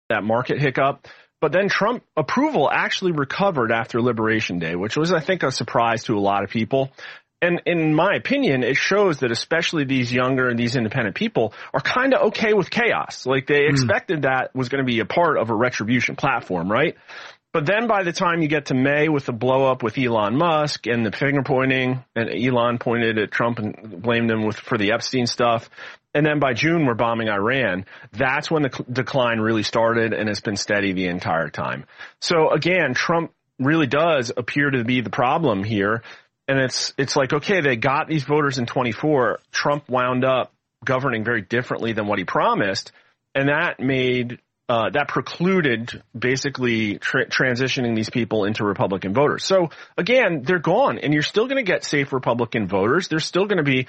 that market hiccup. But then Trump approval actually recovered after Liberation Day, which was, I think, a surprise to a lot of people. And in my opinion, it shows that especially these younger and these independent people are kind of okay with chaos. Like they expected that was going to be a part of a retribution platform, right? But then by the time you get to May with the blow up with Elon Musk and the finger pointing, and Elon pointed at Trump and blamed him for the Epstein stuff. And then by June, we're bombing Iran. That's when the decline really started, and it's been steady the entire time. So again, Trump really does appear to be the problem here. And it's like, okay, they got these voters in 24. Trump wound up governing very differently than what he promised. And that made that precluded basically transitioning these people into Republican voters. So again, they're gone, and you're still going to get safe Republican voters. There's still going to be,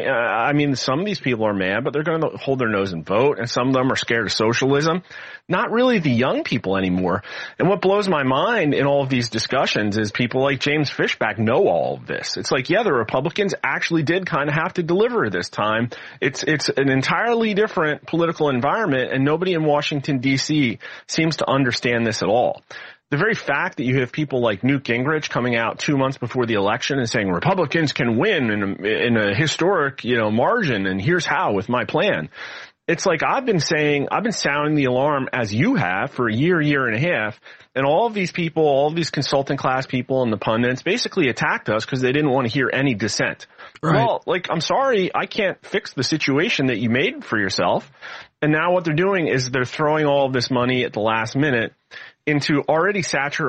I mean, some of these people are mad, but they're going to hold their nose and vote, and some of them are scared of socialism. Not really the young people anymore. And what blows my mind in all of these discussions is people like James Fishback know all of this. It's like, yeah, the Republicans actually did kind of have to deliver this time. It's an entirely different political environment, and nobody in Washington, D.C. seems to understand this at all. The very fact that you have people like Newt Gingrich coming out 2 months before the election and saying Republicans can win in a historic, margin, and here's how with my plan. It's like I've been sounding the alarm as you have for a year and a half, and all of these people, all of these consultant class people and the pundits basically attacked us because they didn't want to hear any dissent. Right. Well, I'm sorry, I can't fix the situation that you made for yourself. And now what they're doing is they're throwing all of this money at the last minute into already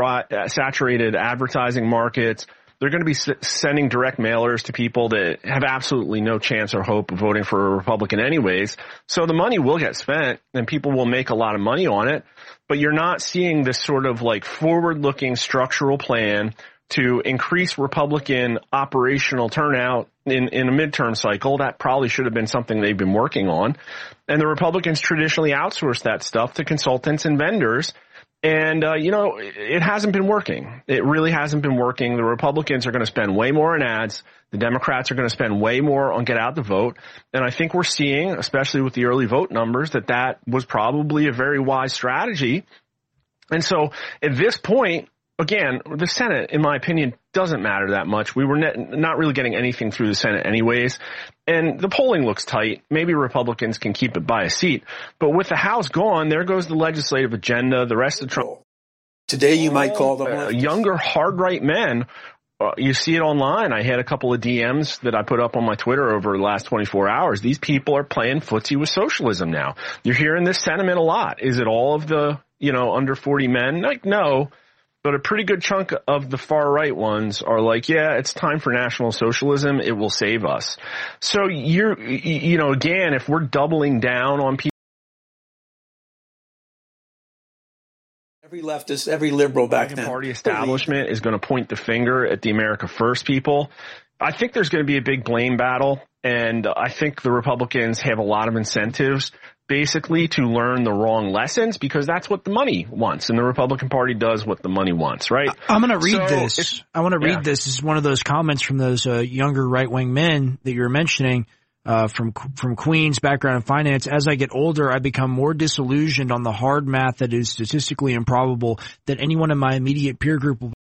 saturated advertising markets. They're going to be sending direct mailers to people that have absolutely no chance or hope of voting for a Republican anyways. So the money will get spent and people will make a lot of money on it. But you're not seeing this sort of forward-looking structural plan to increase Republican operational turnout in a midterm cycle. That probably should have been something they've been working on. And the Republicans traditionally outsource that stuff to consultants and vendors. And, it hasn't been working. It really hasn't been working. The Republicans are going to spend way more on ads. The Democrats are going to spend way more on get out the vote. And I think we're seeing, especially with the early vote numbers, that was probably a very wise strategy. And so at this point, again, the Senate, in my opinion, doesn't matter that much. We were not really getting anything through the Senate anyways. And the polling looks tight. Maybe Republicans can keep it by a seat. But with the House gone, there goes the legislative agenda. The rest of Trump. Today you might call them younger hard-right men. You see it online. I had a couple of DMs that I put up on my Twitter over the last 24 hours. These people are playing footsie with socialism now. You're hearing this sentiment a lot. Is it all of the, under 40 men? No. But a pretty good chunk of the far right ones are like, yeah, it's time for National Socialism. It will save us. So again, if we're doubling down on people. Every leftist, every liberal back then. The party establishment is going to point the finger at the America First people. I think there's going to be a big blame battle. And I think the Republicans have a lot of incentives basically to learn the wrong lessons because that's what the money wants. And the Republican Party does what the money wants, right? I'm going to read this. I want to read this. This is one of those comments from those younger right-wing men that you're mentioning from Queens, background in finance. As I get older, I become more disillusioned on the hard math that is statistically improbable that anyone in my immediate peer group will